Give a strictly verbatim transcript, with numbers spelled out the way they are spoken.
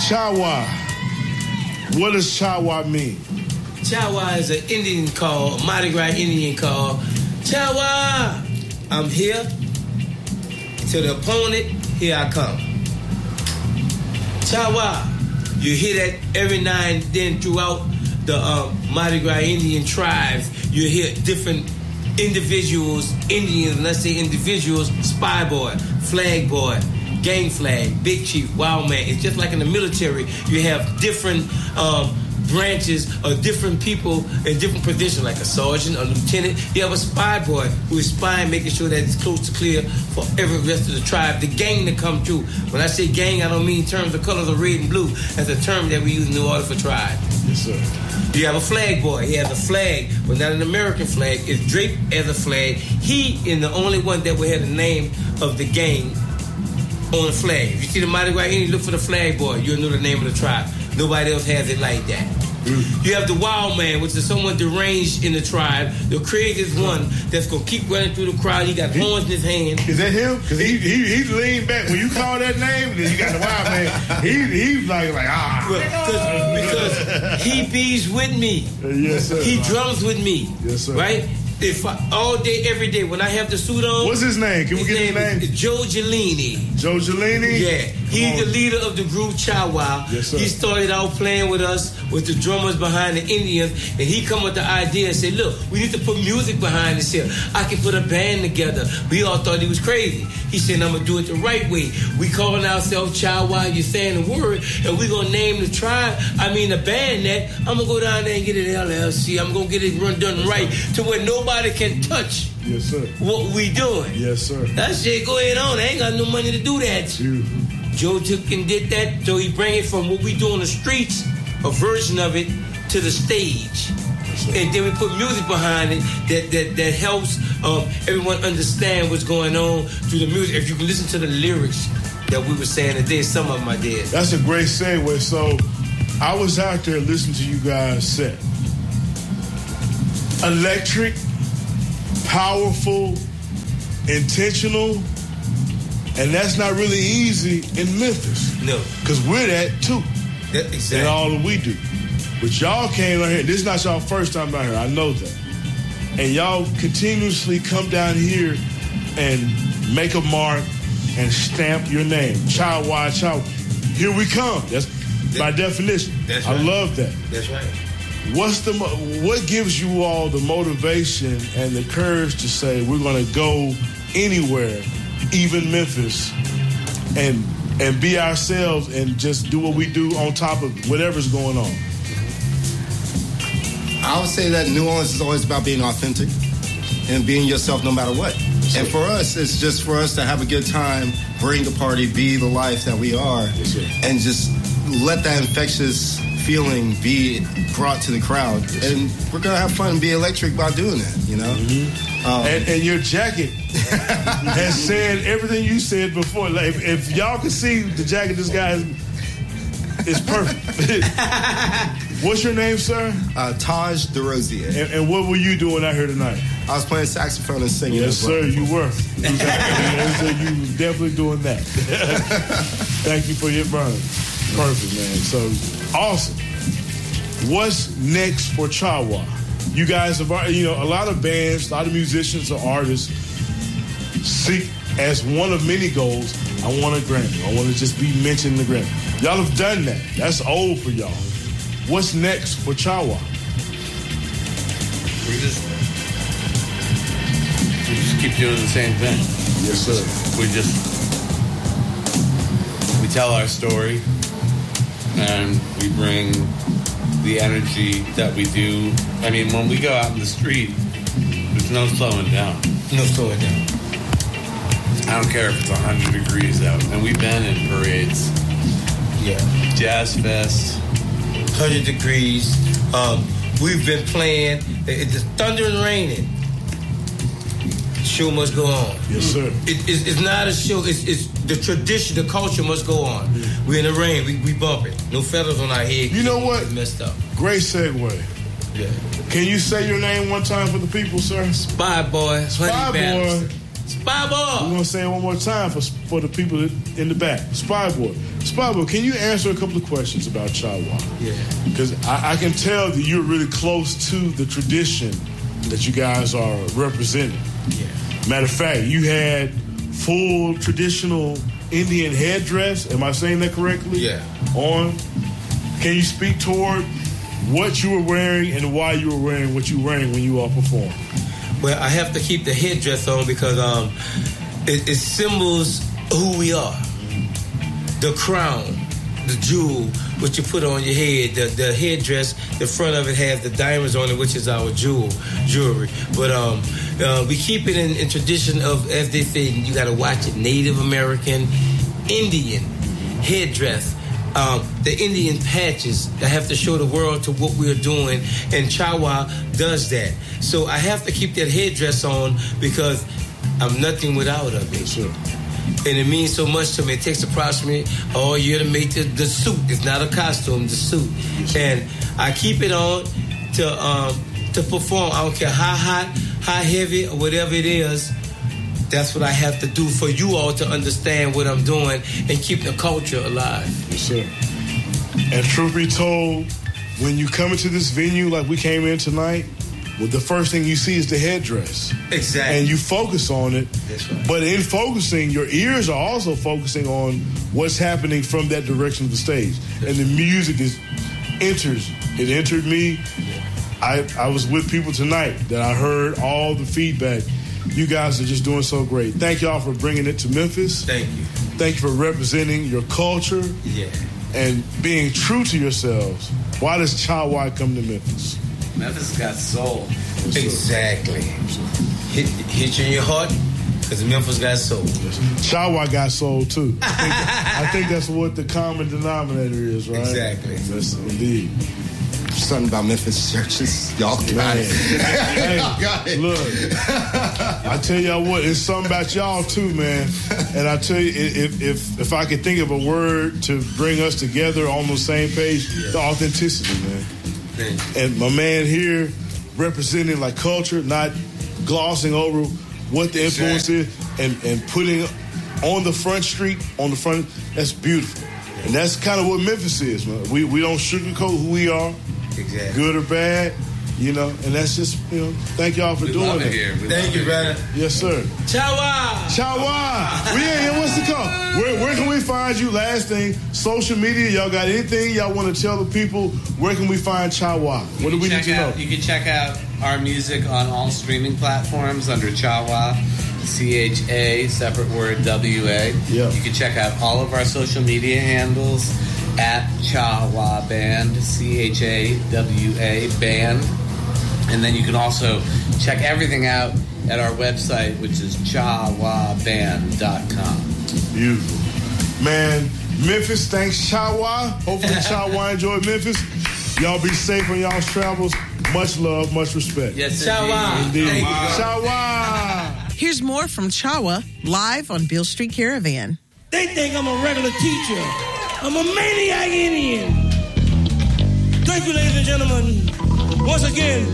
Chawa. What does Chawa mean? Chawa is an Indian call, a Mardi Gras Indian call. Chawa, I'm here. To the opponent, here I come. Chawa. You hear that every now and then throughout the uh, Mardi Gras Indian tribes. You hear different individuals, Indians, let's say individuals, spy boy, flag boy, gang flag, big chief, wild man. It's just like in the military. You have different um, branches of different people in different positions, like a sergeant, a lieutenant. You have a spy boy who is spying, making sure that it's close to clear for every rest of the tribe. The gang to come through. When I say gang, I don't mean in terms of colors of red and blue. That's a term that we use in the order for tribe. Yes, sir. You have a flag boy. He has a flag, but not an American flag. It's draped as a flag. He is the only one that will have the name of the gang on the flag. If you see the Mardi Gras Indian, look for the flag boy. You'll know the name of the tribe. Nobody else has it like that. Mm. You have the wild man, which is someone deranged in the tribe. The craziest one that's going to keep running through the crowd. He got he, horns in his hand. Is that him? Because he, he he leaned back. When you call that name, then you got the wild man. He he's like, like ah. Well, because he bees with me. Uh, yes, sir. He drums with me. Yes, sir. Right? If I, all day, every day, when I have the suit on. What's his name? Can we get his name? Is Joe Gelini. Joe Gelini? Yeah. He's the leader of the group Chawa. Yes, sir. He started out playing with us, with the drummers behind the Indians, and he come with the idea and said, look, we need to put music behind this here. I can put a band together. We all thought he was crazy. He said, I'm going to do it the right way. We calling ourselves Chawa, you're saying the word, and we're going to name the tribe, I mean the band that. I'm going to go down there and get it L L C. I'm going to get it run done right to where nobody can touch yes, sir. what we doing. Yes, sir. That shit go ahead on. I ain't got no money to do that. Beautiful. Joe took and did that, so he bring it from what we do on the streets, a version of it, to the stage. And then we put music behind it that that, that helps um, everyone understand what's going on through the music. If you can listen to the lyrics that we were saying today, some of them I did. That's a great segue. So I was out there listening to you guys set. Electric, powerful, intentional. And that's not really easy in Memphis. No. Because we're that too. That, exactly. And all that we do. But y'all came out here. This is not y'all first time down here. I know that. And y'all continuously come down here and make a mark and stamp your name. Chawa, Chawa. Here we come. That's that, by definition. That's right. I love that. That's right. What's the what gives you all the motivation and the courage to say we're going to go anywhere, even Memphis, and and be ourselves and just do what we do on top of whatever's going on? I would say that New Orleans is always about being authentic and being yourself no matter what. Yes, and for us, it's just for us to have a good time, bring the party, be the life that we are, yes, and just let that infectious feeling be brought to the crowd. Yes, and we're going to have fun and be electric by doing that, you know? Mm-hmm. Um, and, and your jacket has said everything you said before. Like, if, if y'all can see the jacket this guy is, is perfect. What's your name, sir? Uh, Taj DeRosier. And, and what were you doing out here tonight? I was playing saxophone and singing. Yes, sir, you were. You was, so you was definitely doing that. Thank you for your burn. Perfect, man. So, awesome. What's next for Chawa? You guys have, you know, a lot of bands, a lot of musicians or artists seek as one of many goals, I want a Grammy. I want to just be mentioned in the Grammy. Y'all have done that. That's old for y'all. What's next for Chawa? We just we just keep doing the same thing. Yes, sir. We just we tell our story and we bring the energy that we do. I mean, when we go out in the street, there's no slowing down. No slowing down. I don't care if it's one hundred degrees out. And we've been in parades. Yeah. Jazz Fest. one hundred degrees. Um, we've been playing. It's thunder and raining. The show must go on. Yes, sir. It, it's, it's not a show. It's, it's the tradition. The culture must go on. Yeah. We're in the rain. We, we bump it. No feathers on our head. You know what? Messed up. Great segue. Yeah. Can you say your name one time for the people, sir? Spy Boy. Spy Boy. Spy We're Boy. going to say it one more time for for the people in the back. Spy Boy. Spy Boy, can you answer a couple of questions about Chawa? Yeah. Because I, I can tell that you're really close to the tradition that you guys are representing. Yeah. Matter of fact, you had full traditional Indian headdress. Am I saying that correctly? Yeah. On. Can you speak toward what you were wearing and why you were wearing what you were wearing when you all performed? Well, I have to keep the headdress on because um, it, it symbols who we are. The crown, the jewel, which you put on your head, the, the headdress, the front of it has the diamonds on it, which is our jewel, jewelry. But um, uh, we keep it in, in tradition of, as they say, you got to watch it, Native American, Indian headdress. Um, the Indian patches that have to show the world to what we're doing, and Chawa does that. So I have to keep that headdress on because I'm nothing without of it. Sure. And it means so much to me. It takes approximately all year to make the, the suit. It's not a costume, the suit. And I keep it on to um, to perform. I don't care how hot, how heavy, or whatever it is. That's what I have to do for you all to understand what I'm doing and keep the culture alive. Yes, sir. And truth be told, when you come into this venue like we came in tonight, well, the first thing you see is the headdress. Exactly. And you focus on it. That's right. But in focusing, your ears are also focusing on what's happening from that direction of the stage. And the music is enters. It entered me. I, I was with people tonight that I heard all the feedback. You guys are just doing so great. Thank y'all for bringing it to Memphis. Thank you. Thank you for representing your culture. Yeah. And being true to yourselves. Why does Chawa come to Memphis? Memphis got soul. Exactly. Hit, hit you in your heart because Memphis got soul. Chawa got soul too. I think, I think that's what the common denominator is, right? Exactly. Yes, indeed. Something about Memphis churches. Y'all got Man. it. Hey, Y'all got it. look, I tell y'all what, it's something about y'all too, man. And I tell you, if if if I could think of a word to bring us together on the same page, yeah. the authenticity, man. And my man here representing like culture, not glossing over what the influence is, and, and putting on the front street, on the front, that's beautiful. And that's kind of what Memphis is, man. We we don't sugarcoat who we are, exactly. good or bad, you know. And that's just, you know, thank y'all for We doing love it. it here. We Thank love you, it brother. here. Yes, sir. Chawa! Chawa! We ain't here. What's the call? Where, where can we find you? Last thing, social media. Y'all got anything y'all want to tell the people? Where can we find Chawa? What do we need Check to out, know? You can check out our music on all streaming platforms under Chawa, C H A, separate word, W A. Yeah. You can check out all of our social media handles at Chawa Band, C H A W A Band. And then you can also check everything out at our website, which is chawa band dot com. Beautiful. Man, Memphis, thanks, Chawa. Hopefully Chawa enjoyed Memphis. Y'all be safe on y'all's travels. Much love, much respect. Yes, Chawa. Indeed. Thank you. Chawa. Here's more from Chawa live on Beale Street Caravan. They think I'm a regular teacher. I'm a maniac Indian. Thank you, ladies and gentlemen. Once again,